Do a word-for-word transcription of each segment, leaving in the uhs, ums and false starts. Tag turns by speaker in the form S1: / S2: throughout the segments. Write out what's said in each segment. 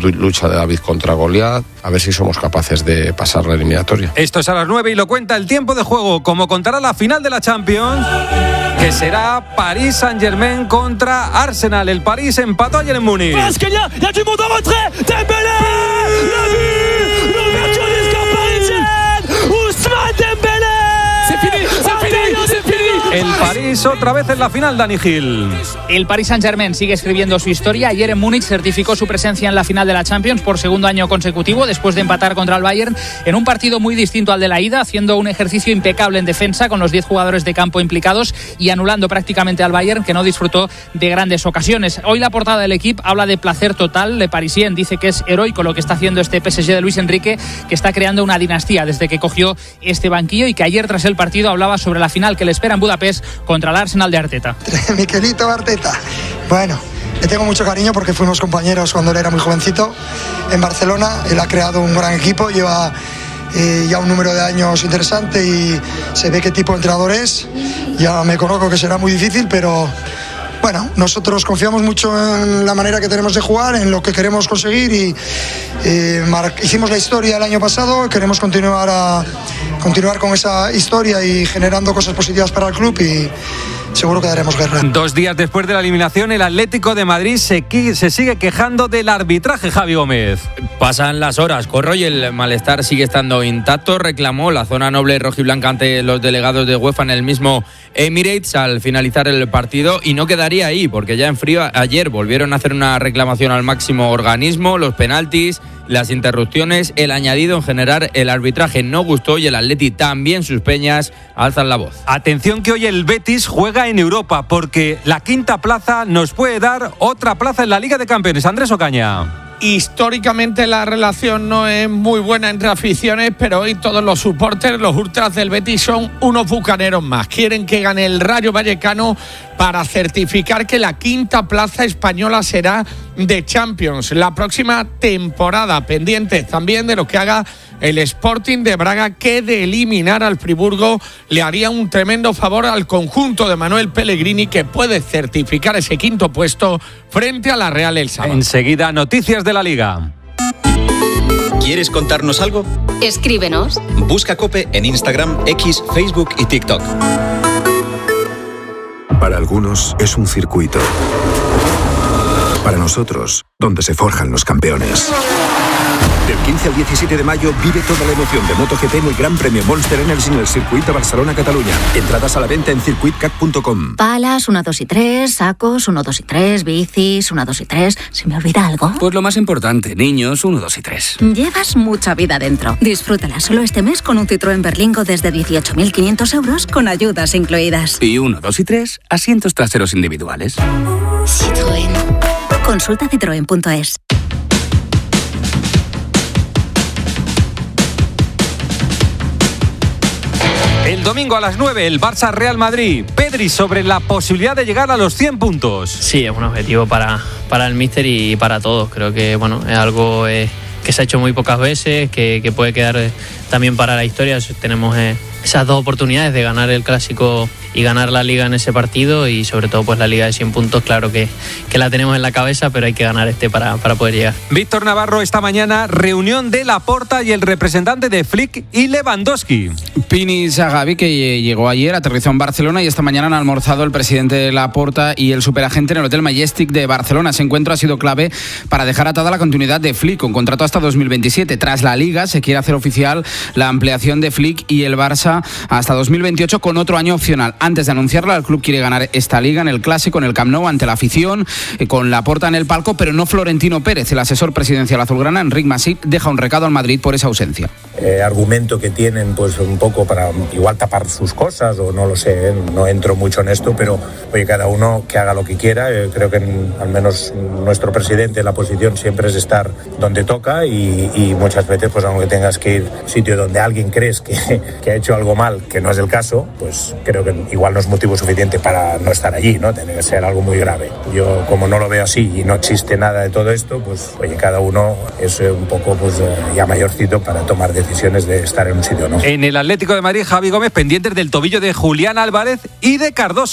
S1: lucha de David contra Goliat, a ver si somos capaces de pasar la eliminatoria.
S2: Esto es a las nueve y lo cuenta el tiempo de juego, como contará la final de la Champions, que será Paris Saint-Germain contra Arsenal. El París empató ayer en Múnich. El París otra vez en la final, Dani Gil.
S3: El Paris Saint-Germain sigue escribiendo su historia. Ayer en Múnich certificó su presencia en la final de la Champions por segundo año consecutivo, después de empatar contra el Bayern en un partido muy distinto al de la ida, haciendo un ejercicio impecable en defensa con los diez jugadores de campo implicados y anulando prácticamente al Bayern, que no disfrutó de grandes ocasiones. Hoy la portada del equipo habla de placer total. Le Parisien dice que es heroico lo que está haciendo este P S G de Luis Enrique, que está creando una dinastía desde que cogió este banquillo, y que ayer tras el partido hablaba sobre la final que le espera en Budapest contra el Arsenal de Arteta.
S4: Miquelito Arteta. Bueno, le tengo mucho cariño porque fuimos compañeros cuando él era muy jovencito en Barcelona. Él ha creado un gran equipo, lleva eh, ya un número de años interesante y se ve qué tipo de entrenador es. Ya me conozco que será muy difícil, pero bueno, nosotros confiamos mucho en la manera que tenemos de jugar, en lo que queremos conseguir, y eh, mar- hicimos la historia el año pasado, queremos continuar a continuar con esa historia y generando cosas positivas para el club, y seguro que daremos guerra.
S2: Dos días después de la eliminación, el Atlético de Madrid se, se sigue quejando del arbitraje, Javi Gómez.
S5: Pasan las horas, Corro, y el malestar sigue estando intacto. Reclamó la zona noble rojiblanca ante los delegados de UEFA en el mismo Emirates al finalizar el partido, y no quedaría ahí, porque ya en frío ayer volvieron a hacer una reclamación al máximo organismo. Los penaltis, las interrupciones, el añadido en general, el arbitraje no gustó, y el Atleti, también sus peñas, alzan la voz.
S2: Atención, que hoy el Betis juega en Europa, porque la quinta plaza nos puede dar otra plaza en la Liga de Campeones. Andrés Ocaña.
S6: Históricamente la relación no es muy buena entre aficiones, pero hoy todos los supporters, los ultras del Betis, son unos bucaneros más. Quieren que gane el Rayo Vallecano para certificar que la quinta plaza española será de Champions la próxima temporada. Pendientes también de lo que haga el Sporting de Braga, que de eliminar al Friburgo le haría un tremendo favor al conjunto de Manuel Pellegrini, que puede certificar ese quinto puesto frente a la Real el sábado.
S2: Enseguida, noticias de la Liga.
S7: ¿Quieres contarnos algo?
S8: Escríbenos.
S7: Busca COPE en Instagram, X, Facebook y TikTok.
S9: Para algunos es un circuito. Para nosotros, donde se forjan los campeones. Del quince al diecisiete de mayo vive toda la emoción de MotoGP en el Gran Premio Monster Energy en el Circuito Barcelona-Cataluña. Entradas a la venta en circuit cat punto com.
S10: Palas, uno, dos y tres, sacos, uno, dos y tres, bicis, uno, dos y tres. ¿Se me olvida algo?
S11: Pues lo más importante, niños, uno, dos y tres.
S10: Llevas mucha vida dentro. Disfrútala solo este mes con un Citroën Berlingo desde dieciocho mil quinientos euros con ayudas incluidas.
S11: Y uno, dos y tres, asientos traseros individuales.
S10: Citroën. Consulta citroen punto es.
S2: El domingo a las nueve, el Barça-Real Madrid. Pedri, sobre la posibilidad de llegar a los cien puntos.
S12: Sí, es un objetivo para, para el míster y para todos. Creo que bueno, es algo eh, que se ha hecho muy pocas veces, que, que puede quedar eh, también para la historia. Tenemos eh, esas dos oportunidades de ganar el Clásico y ganar la Liga en ese partido, y sobre todo pues la Liga de cien puntos, claro que, que la tenemos en la cabeza, pero hay que ganar este para, para poder llegar.
S2: Víctor Navarro, esta mañana, reunión de Laporta y el representante de Flick y Lewandowski.
S13: Pini Zagabi, que llegó ayer, aterrizó en Barcelona, y esta mañana han almorzado el presidente de Laporta y el superagente en el Hotel Majestic de Barcelona. Ese encuentro ha sido clave para dejar atada la continuidad de Flick, con contrato hasta dos mil veintisiete. Tras la Liga, se quiere hacer oficial la ampliación de Flick y el Barça hasta dos mil veintiocho, con otro año opcional. Antes de anunciarla, el club quiere ganar esta Liga en el Clásico, en el Camp Nou, ante la afición, eh, con Laporta en el palco, pero no Florentino Pérez. El asesor presidencial azulgrana, Enric Masip, deja un recado al Madrid por esa ausencia.
S14: Eh, argumento que tienen, pues un poco para igual tapar sus cosas, o no lo sé, ¿eh? No entro mucho en esto, pero oye, cada uno que haga lo que quiera. Eh, creo que en, al menos nuestro presidente, la posición siempre es estar donde toca, y, y muchas veces, pues aunque tengas que ir a un sitio donde alguien crees que, que ha hecho algo mal, que no es el caso, pues creo que igual no es motivo suficiente para no estar allí, ¿no? Tiene que ser algo muy grave. Yo, como no lo veo así y no existe nada de todo esto, pues oye, cada uno es un poco pues ya mayorcito para tomar decisiones de estar en un sitio, ¿no?
S2: En el Atlético de Madrid, Javi Gómez, pendientes del tobillo de Julián Álvarez y de Cardoso.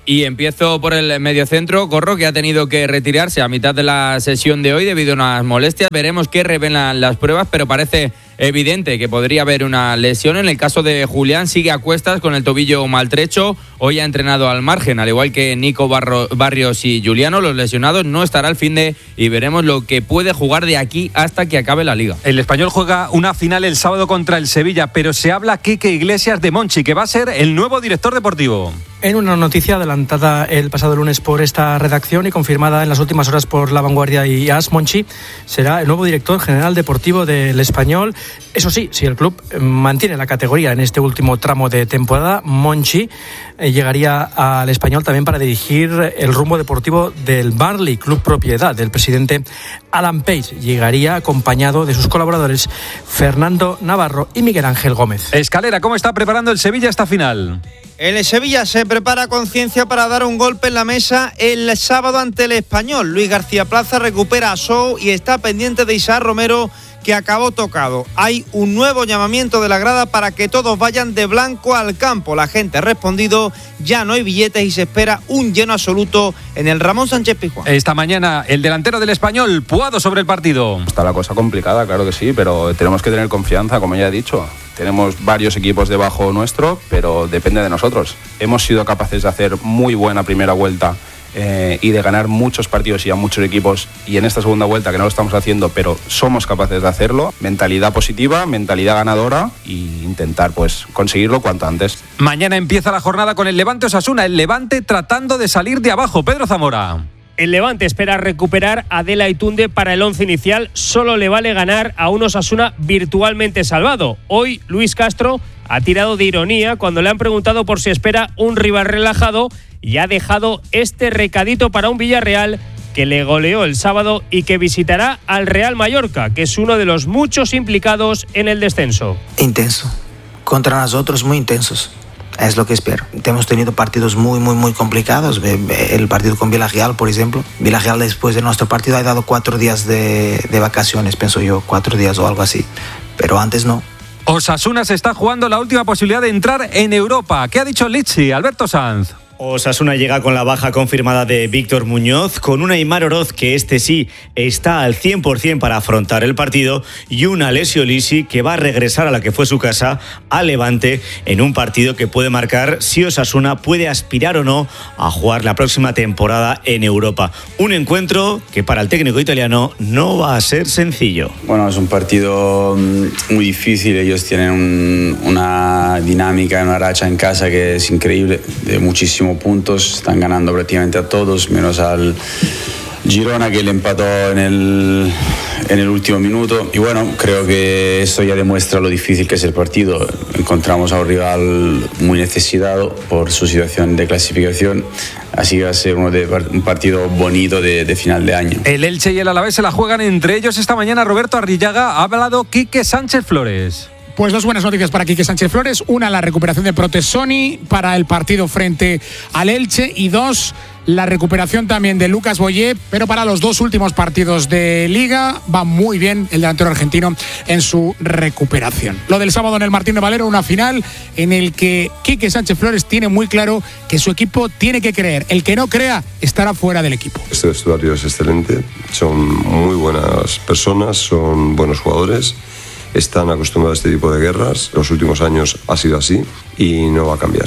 S5: Y empiezo por el mediocentro, Corro, que ha tenido que retirarse a mitad de la sesión de hoy debido a unas molestias. Veremos qué revelan las pruebas, pero parece evidente que podría haber una lesión. En el caso de Julián, sigue a cuestas con el tobillo maltrecho. Hoy ha entrenado al margen, al igual que Nico Barro, Barrios y Juliano. Los lesionados no estará al fin de y veremos lo que puede jugar de aquí hasta que acabe la Liga.
S2: El Español juega una final el sábado contra el Sevilla, pero se habla Quique Iglesias de Monchi, que va a ser el nuevo director deportivo.
S8: En una noticia adelantada el pasado lunes por esta redacción y confirmada en las últimas horas por La Vanguardia y A S, Monchi será el nuevo director general deportivo del Español. Eso sí, si el club mantiene la categoría en este último tramo de temporada, Monchi llegaría al Español también para dirigir el rumbo deportivo del Burnley, club propiedad del presidente Alan Page. Llegaría acompañado de sus colaboradores Fernando Navarro y Miguel Ángel Gómez.
S2: Escalera, ¿cómo está preparando el Sevilla esta final?
S15: El Sevilla se prepara con ciencia para dar un golpe en la mesa el sábado ante el Español. Luis García Plaza recupera a Sou y está pendiente de Isaac Romero, que acabó tocado. Hay un nuevo llamamiento de la grada para que todos vayan de blanco al campo. La gente ha respondido, ya no hay billetes y se espera un lleno absoluto en el Ramón Sánchez Pizjuán.
S2: Esta mañana el delantero del Español, Puado sobre el partido.
S16: Está la cosa complicada, claro que sí, pero tenemos que tener confianza, como ya he dicho. Tenemos varios equipos debajo nuestro, pero depende de nosotros. Hemos sido capaces de hacer muy buena primera vuelta eh, y de ganar muchos partidos y a muchos equipos, y en esta segunda vuelta que no lo estamos haciendo, pero somos capaces de hacerlo. Mentalidad positiva, mentalidad ganadora e intentar pues conseguirlo cuanto antes.
S2: Mañana empieza la jornada con el Levante Osasuna, el Levante tratando de salir de abajo. Pedro Zamora.
S17: El Levante espera recuperar a Dela y Tunde para el once inicial. Solo le vale ganar a un Osasuna virtualmente salvado. Hoy Luis Castro ha tirado de ironía cuando le han preguntado por si espera un rival relajado y ha dejado este recadito para un Villarreal que le goleó el sábado y que visitará al Real Mallorca, que es uno de los muchos implicados en el descenso.
S18: Intenso. Contra nosotros muy intensos. Es lo que espero. Hemos tenido partidos muy, muy, muy complicados. El partido con Villarreal, por ejemplo. Villarreal, después de nuestro partido, ha dado cuatro días de, de vacaciones, pienso yo. Cuatro días o algo así. Pero antes no.
S2: Osasuna se está jugando la última posibilidad de entrar en Europa. ¿Qué ha dicho Litsi, Alberto Sanz?
S19: Osasuna llega con la baja confirmada de Víctor Muñoz, con un Aimar Oroz que este sí está al cien por ciento para afrontar el partido, y un Alessio Lisi que va a regresar a la que fue su casa, a Levante, en un partido que puede marcar si Osasuna puede aspirar o no a jugar la próxima temporada en Europa. Un encuentro que para el técnico italiano no va a ser sencillo.
S20: Bueno, es un partido muy difícil. Ellos tienen un, una dinámica, una racha en casa que es increíble, de muchísimo puntos, están ganando prácticamente a todos, menos al Girona, que le empató en el, en el último minuto. Y bueno, creo que esto ya demuestra lo difícil que es el partido. Encontramos a un rival muy necesitado por su situación de clasificación, así que va a ser uno de, un partido bonito de, de final de año.
S2: El Elche y el Alavés se la juegan entre ellos esta mañana. Roberto Arrillaga, ha hablado Quique Sánchez Flores.
S21: Pues dos buenas noticias para Quique Sánchez Flores. Una, la recuperación de Protesoni para el partido frente al Elche. Y dos, la recuperación también de Lucas Boyé, pero para los dos últimos partidos de Liga. Va muy bien el delantero argentino en su recuperación. Lo del sábado en el Martín de Valero, una final en el que Quique Sánchez Flores tiene muy claro que su equipo tiene que creer. El que no crea estará fuera del equipo.
S22: Este vestuario es excelente, son muy buenas personas, son buenos jugadores. Están acostumbrados a este tipo de guerras. Los últimos años ha sido así y no va a cambiar.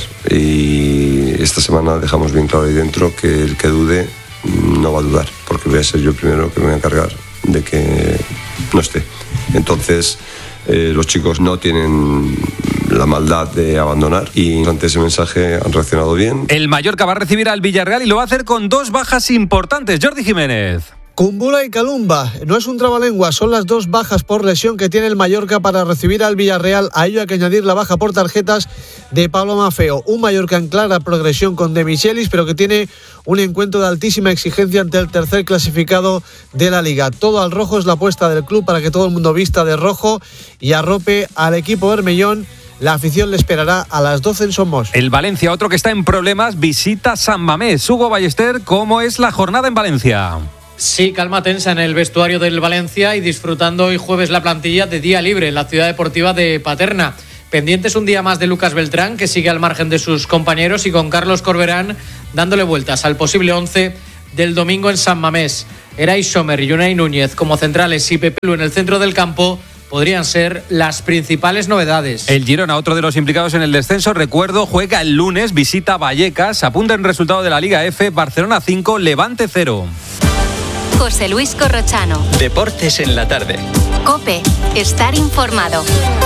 S22: Y esta semana dejamos bien claro ahí dentro que el que dude no va a dudar, porque voy a ser yo el primero que me voy a encargar de que no esté. Entonces, eh, los chicos no tienen la maldad de abandonar y ante ese mensaje han reaccionado bien.
S2: El Mallorca va a recibir al Villarreal y lo va a hacer con dos bajas importantes. Jordi Jiménez.
S23: Kumbula y Kalumba, no es un trabalenguas, son las dos bajas por lesión que tiene el Mallorca para recibir al Villarreal. A ello hay que añadir la baja por tarjetas de Pablo Maffeo. Un Mallorca en clara progresión con De Michelis, pero que tiene un encuentro de altísima exigencia ante el tercer clasificado de la Liga. Todo al rojo es la apuesta del club para que todo el mundo vista de rojo y arrope al equipo bermellón. La afición le esperará a las doce en Somos.
S2: El Valencia, otro que está en problemas, visita San Mamés. Hugo Ballester, ¿cómo es la jornada en Valencia?
S24: Sí, calma tensa en el vestuario del Valencia y disfrutando hoy jueves la plantilla de día libre en la ciudad deportiva de Paterna. Pendientes un día más de Lucas Beltrán, que sigue al margen de sus compañeros, y con Carlos Corberán dándole vueltas al posible once del domingo en San Mamés. Eray Sommer y Unai Núñez como centrales y Pepe Lu en el centro del campo podrían ser las principales novedades.
S2: El Girona, otro de los implicados en el descenso, recuerdo, juega el lunes, visita Vallecas, apunta en resultado de la Liga F, Barcelona cinco, Levante cero.
S1: José Luis Corrochano.
S7: Deportes en la tarde.
S1: COPE, estar informado.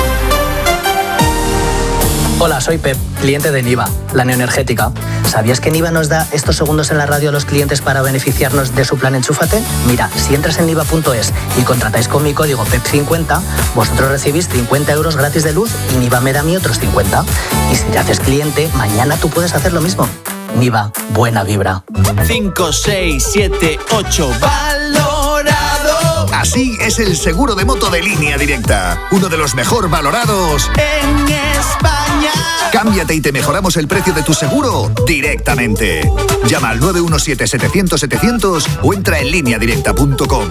S3: Hola, soy Pep, cliente de Niva, la neoenergética. ¿Sabías que Niva nos da estos segundos en la radio a los clientes para beneficiarnos de su plan Enchúfate? Mira, si entras en niva punto es y contratáis con mi código P E P cincuenta, vosotros recibís cincuenta euros gratis de luz y Niva me da a mí otros cincuenta. Y si te haces cliente, mañana tú puedes hacer lo mismo. Niva, buena vibra.
S4: cinco, seis, siete, ocho, valorado.
S6: Así es el seguro de moto de Línea Directa, uno de los mejor valorados
S4: en España.
S6: Cámbiate y te mejoramos el precio de tu seguro directamente. Llama al nueve uno siete, setecientos, setecientos o entra en línea directa punto com.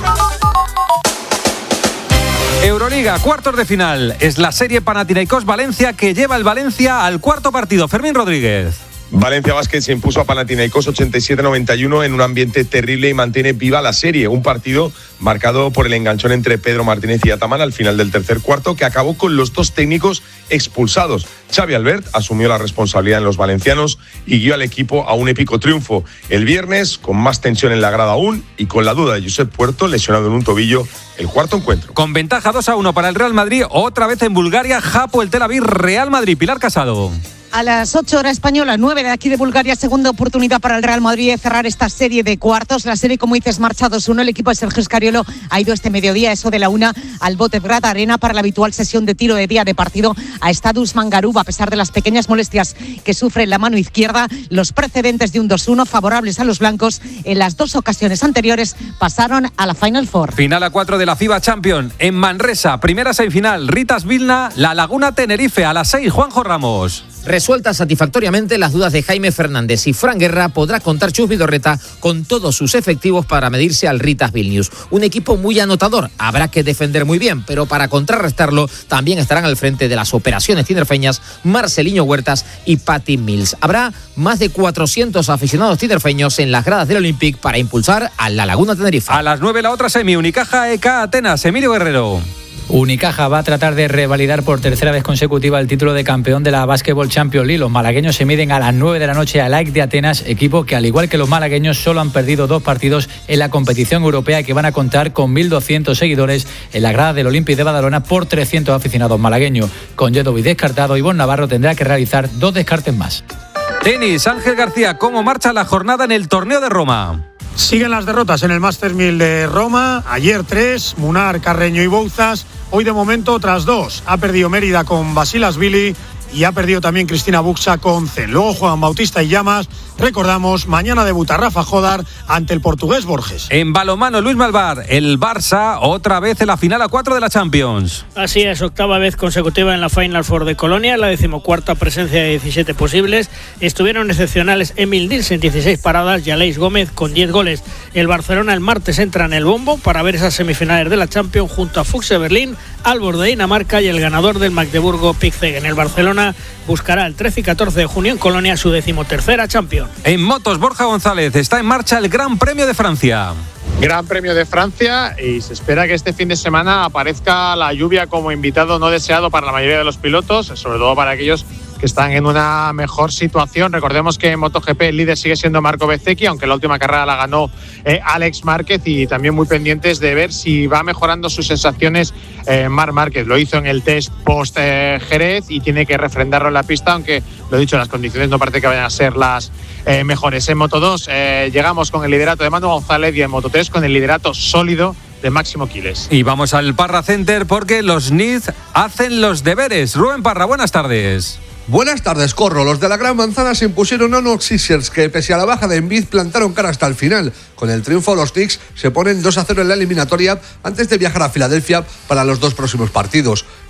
S2: Euroliga, cuartos de final. Es la serie Panathinaikos-Valencia que lleva el Valencia al cuarto partido. Fermín Rodríguez.
S25: Valencia Basket se impuso a Panathinaikos ochenta y siete a noventa y uno en un ambiente terrible y mantiene viva la serie. Un partido marcado por el enganchón entre Pedro Martínez y Ataman al final del tercer cuarto, que acabó con los dos técnicos expulsados. Xavi Albert asumió la responsabilidad en los valencianos y guió al equipo a un épico triunfo. El viernes, con más tensión en la grada aún y con la duda de Josep Puerto, lesionado en un tobillo, el cuarto encuentro.
S2: Con ventaja dos a uno para el Real Madrid, otra vez en Bulgaria, Japo, el Tel Aviv, Real Madrid. Pilar Casado.
S26: A las ocho horas española, nueve de aquí de Bulgaria, segunda oportunidad para el Real Madrid de cerrar esta serie de cuartos. La serie, como dices, marcha dos uno. El equipo de Sergio Scariolo ha ido este mediodía, eso de la una, al Botevgrad Arena para la habitual sesión de tiro de día de partido a Stadus Mangarub. A pesar de las pequeñas molestias que sufre en la mano izquierda, los precedentes de un dos uno favorables a los blancos en las dos ocasiones anteriores pasaron a la Final Four.
S2: Final a cuatro de la FIBA Champions en Manresa. Primera semifinal, Ritas Vilna, La Laguna Tenerife. A las seis, Juanjo Ramos.
S27: Resueltas satisfactoriamente las dudas de Jaime Fernández y Fran Guerra, podrá contar Chus Vidorreta con todos sus efectivos para medirse al Ritas Vilnius. Un equipo muy anotador, habrá que defender muy bien, pero para contrarrestarlo también estarán al frente de las operaciones tinerfeñas Marceliño Huertas y Patty Mills. Habrá más de cuatrocientos aficionados tinerfeños en las gradas del Olympic para impulsar a La Laguna Tenerife.
S2: A las nueve la otra semi, Unicaja E K Atenas. Emilio Guerrero.
S28: Unicaja va a tratar de revalidar por tercera vez consecutiva el título de campeón de la Basketball Champions League. Los malagueños se miden a las nueve de la noche al A E C de Atenas, equipo que, al igual que los malagueños, solo han perdido dos partidos en la competición europea y que van a contar con mil doscientos seguidores en la grada del Olympic de Badalona por trescientos aficionados malagueños. Con Jedovic descartado, Ivonne Navarro tendrá que realizar dos descartes más.
S2: Tenis, Ángel García, ¿cómo marcha la jornada en el torneo de Roma?
S29: Siguen las derrotas en el Masters mil de Roma. Ayer tres, Munar, Carreño y Bouzas. Hoy de momento otras dos. Ha perdido Mérida con Basilashvili y ha perdido también Cristina Buxa con Zen. Luego Juan Bautista y Llamas. Recordamos, mañana debuta Rafa Jodar ante el portugués Borges.
S2: En balonmano, Luis Malvar, el Barça otra vez en la final a cuatro de la Champions.
S30: Así es, octava vez consecutiva en la Final Four de Colonia, la decimocuarta presencia de diecisiete posibles. Estuvieron excepcionales Emil Nielsen, dieciséis paradas, y Aleix Gómez con diez goles. El Barcelona el martes entra en el bombo para ver esas semifinales de la Champions junto a Fuchs Berlín, Aalborg de Dinamarca y el ganador del Magdeburgo Pixegen. El Barcelona buscará el trece y catorce de junio en Colonia su decimotercera Champions.
S2: En motos, Borja González, está en marcha el Gran Premio de Francia.
S31: Gran Premio de Francia, y se espera que este fin de semana aparezca la lluvia como invitado no deseado para la mayoría de los pilotos, sobre todo para aquellos que están en una mejor situación. Recordemos que en MotoGP el líder sigue siendo Marco Bezzecchi, aunque la última carrera la ganó eh, Alex Márquez, y también muy pendientes de ver si va mejorando sus sensaciones eh, Marc Márquez. Lo hizo en el test post eh, Jerez y tiene que refrendarlo en la pista, aunque lo he dicho, las condiciones no parece que vayan a ser las eh, mejores. En Moto dos eh, llegamos con el liderato de Manu González y en Moto tres con el liderato sólido de Máximo Quiles.
S2: Y vamos al Parra Center porque los Nizz hacen los deberes. Rubén Parra, buenas tardes.
S32: Buenas tardes, Corro. Los de la Gran Manzana se impusieron a unos Sixers que, pese a la baja de Embiid, plantaron cara hasta el final. Con el triunfo, los Knicks se ponen dos a cero en la eliminatoria antes de viajar a Filadelfia para los dos próximos partidos.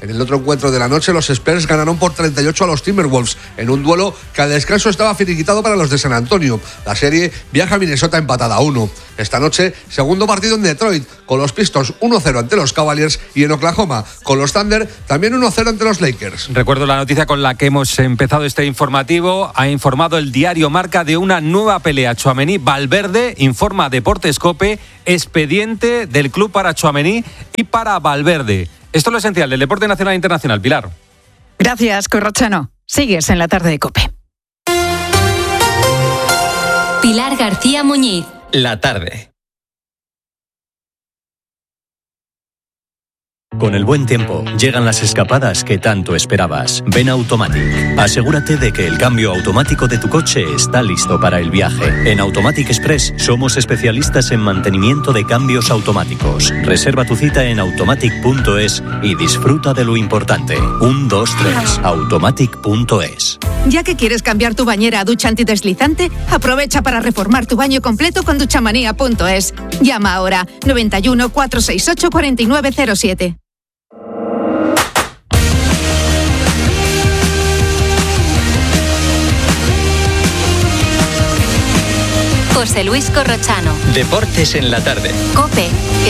S32: En el otro encuentro de la noche, los Spurs ganaron por treinta y ocho a los Timberwolves, en un duelo que al descanso estaba finiquitado para los de San Antonio. La serie viaja a Minnesota empatada a uno. Esta noche, segundo partido en Detroit, con los Pistons uno cero ante los Cavaliers, y en Oklahoma, con los Thunder también uno cero ante los Lakers.
S2: Recuerdo la noticia con la que hemos empezado este informativo. Ha informado el diario Marca de una nueva pelea. Tchouaméni-Valverde, informa Deportes Cope, expediente del club para Tchouaméni y para Valverde. Esto es lo esencial del deporte nacional e internacional. Pilar.
S5: Gracias, Corrochano. Sigues en la tarde de COPE.
S1: Pilar García Muñiz.
S8: La tarde.
S9: Con el buen tiempo, llegan las escapadas que tanto esperabas. Ven a Automatic. Asegúrate de que el cambio automático de tu coche está listo para el viaje. En Automatic Express somos especialistas en mantenimiento de cambios automáticos. Reserva tu cita en automatic punto es y disfruta de lo importante. uno, dos, tres. automatic punto es.
S5: Ya que quieres cambiar tu bañera a ducha antideslizante, aprovecha para reformar tu baño completo con duchamanía punto es. Llama ahora noventa y uno, cuatrocientos sesenta y ocho, cuarenta y nueve cero siete.
S1: José Luis Corrochano.
S8: Deportes en la tarde.
S1: COPE.